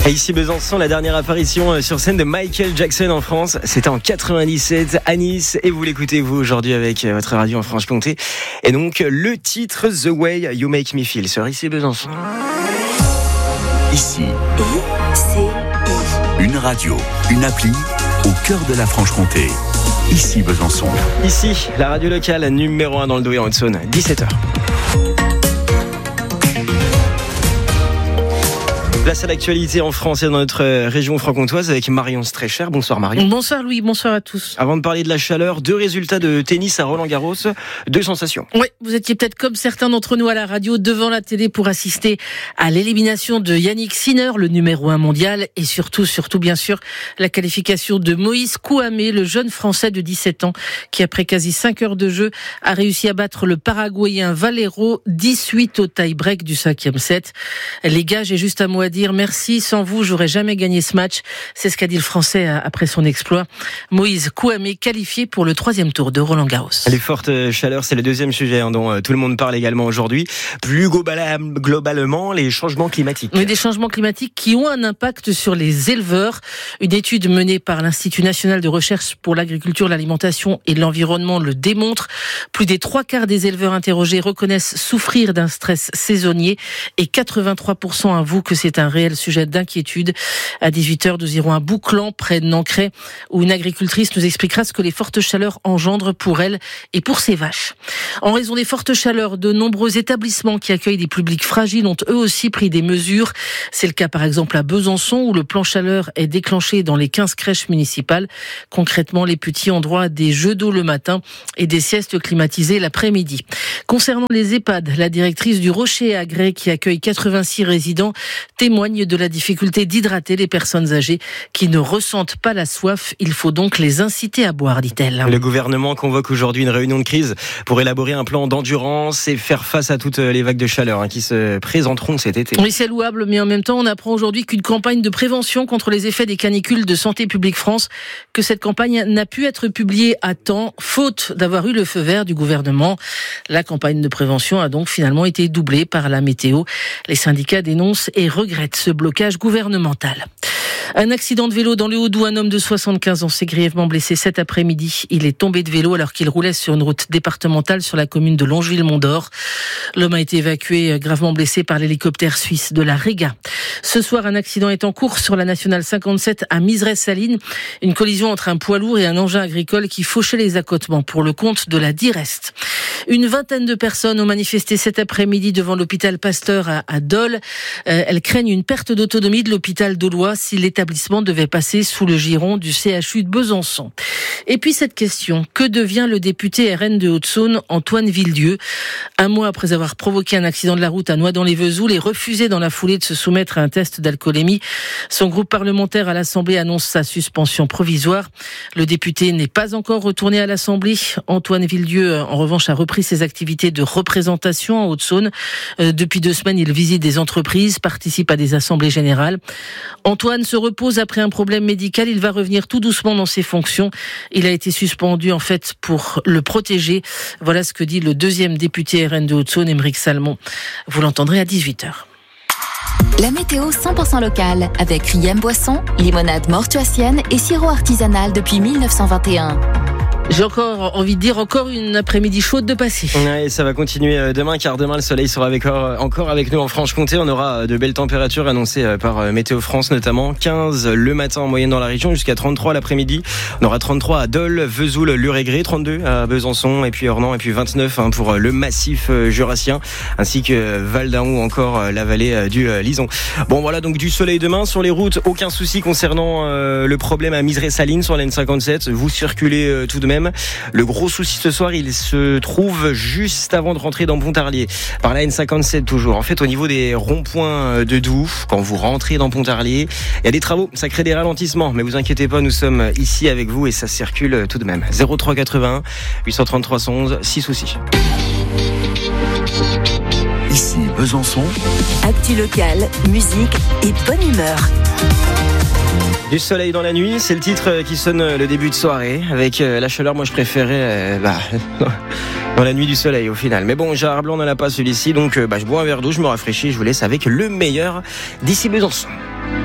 Et ici Besançon, la dernière apparition sur scène de Michael Jackson en France, c'était en 97 à Nice, et vous l'écoutez vous aujourd'hui avec votre radio en Franche-Comté. Et donc le titre The Way You Make Me Feel sur ici Besançon. Ici, une radio, une appli au cœur de la Franche-Comté. Ici Besançon. Ici, la radio locale numéro 1 dans le Douai en Haute-Saône, 17h. Place à l'actualité en France et dans notre région franc-comtoise avec Marion Streicher. Bonsoir Marion. Bonsoir Louis, bonsoir à tous. Avant de parler de la chaleur, 2 résultats de tennis à Roland-Garros, 2 sensations. Oui, vous étiez peut-être comme certains d'entre nous à la radio devant la télé pour assister à l'élimination de Yannick Sinner, le numéro 1 mondial, et surtout bien sûr, la qualification de Moïse Kouamé, le jeune Français de 17 ans, qui après quasi 5 heures de jeu a réussi à battre le Paraguayen Valero 18 au tie-break du 5e set. Les gars, j'ai juste un mot à dire, merci, sans vous, j'aurais jamais gagné ce match. C'est ce qu'a dit le Français après son exploit. Moïse Kouamé qualifié pour le 3e tour de Roland-Garros. Les fortes chaleurs, c'est le deuxième sujet dont tout le monde parle également aujourd'hui. Plus globalement, les changements climatiques. Oui, des changements climatiques qui ont un impact sur les éleveurs. Une étude menée par l'Institut national de recherche pour l'agriculture, l'alimentation et l'environnement le démontre. Plus des 3/4 des éleveurs interrogés reconnaissent souffrir d'un stress saisonnier et 83% avouent que c'est un réel sujet d'inquiétude. À 18h, nous irons à Bouclan, près de Nancray, où une agricultrice nous expliquera ce que les fortes chaleurs engendrent pour elle et pour ses vaches. En raison des fortes chaleurs, de nombreux établissements qui accueillent des publics fragiles ont eux aussi pris des mesures. C'est le cas par exemple à Besançon, où le plan chaleur est déclenché dans les 15 crèches municipales. Concrètement, les petits ont droit à des jeux d'eau le matin et des siestes climatisées l'après-midi. Concernant les EHPAD, la directrice du Rocher à Grès, qui accueille 86 résidents, témoigne de la difficulté d'hydrater les personnes âgées qui ne ressentent pas la soif. Il faut donc les inciter à boire, dit-elle. Le gouvernement convoque aujourd'hui une réunion de crise pour élaborer un plan d'endurance et faire face à toutes les vagues de chaleur qui se présenteront cet été. Oui, c'est louable, mais en même temps, on apprend aujourd'hui qu'une campagne de prévention contre les effets des canicules de Santé publique France, que cette campagne n'a pu être publiée à temps, faute d'avoir eu le feu vert du gouvernement. La campagne de prévention a donc finalement été doublée par la météo. Les syndicats dénoncent et regrettent ce blocage gouvernemental. Un accident de vélo dans le Haut-Doubs. Un homme de 75 ans s'est grièvement blessé cet après-midi. Il est tombé de vélo alors qu'il roulait sur une route départementale sur la commune de Longeville-Mont-d'Or. L'homme a été évacué gravement blessé par l'hélicoptère suisse de la Rega. Ce soir, un accident est en cours sur la nationale 57 à Miserès-Saline. Une collision entre un poids lourd et un engin agricole qui fauchait les accotements pour le compte de la Direst. Une vingtaine de personnes ont manifesté cet après-midi devant l'hôpital Pasteur à Dole. Elles craignent une perte d'autonomie de l'hôpital dolois si l'établissement devait passer sous le giron du CHU de Besançon. Et puis cette question, que devient le député RN de Haute-Saône, Antoine Villedieu ? Un mois après avoir provoqué un accident de la route à Noidans-les-Vesoul et refusé dans la foulée de se soumettre à un test d'alcoolémie, son groupe parlementaire à l'Assemblée annonce sa suspension provisoire. Le député n'est pas encore retourné à l'Assemblée. Antoine Villedieu, en revanche, a repris ses activités de représentation en Haute-Saône. Depuis 2 semaines, il visite des entreprises, participe à des assemblées générales. Antoine se repose après un problème médical. Il va revenir tout doucement dans ses fonctions. Il a été suspendu en fait pour le protéger. Voilà ce que dit le 2e député RN de Haute-Saône, Aymeric Salmon. Vous l'entendrez à 18h. La météo 100% locale avec Riem Boisson, limonade mortuacienne et sirop artisanal depuis 1921. J'ai encore envie de dire encore une après-midi chaude de passer. Ouais, ça va continuer demain, car demain le soleil sera encore avec nous en Franche-Comté. On aura de belles températures annoncées par Météo France, notamment 15 le matin en moyenne dans la région, jusqu'à 33 l'après-midi. On aura 33 à Dole, Vesoul, Lure-et-Grès, 32 à Besançon et puis Ornans, et puis 29 pour le massif jurassien, ainsi que Val-d'Aon ou encore la vallée du Lison. Bon voilà, donc du soleil demain sur les routes, aucun souci concernant le problème à Miserès-Saline sur la N57. Vous circulez tout de même. Le gros souci ce soir, il se trouve juste avant de rentrer dans Pontarlier, par la N57 toujours. En fait, au niveau des ronds-points de Doubs, quand vous rentrez dans Pontarlier, il y a des travaux, ça crée des ralentissements. Mais vous inquiétez pas, nous sommes ici avec vous et ça circule tout de même. 03 81 833 111, 6 soucis. Ici Besançon. Actu locale, musique et bonne humeur. Du soleil dans la nuit, c'est le titre qui sonne le début de soirée. Avec la chaleur, moi je préférais dans la nuit du soleil au final. Mais bon, Gérard Blanc n'en a pas celui-ci, donc je bois un verre d'eau, je me rafraîchis, je vous laisse avec le meilleur d'ici Besançon.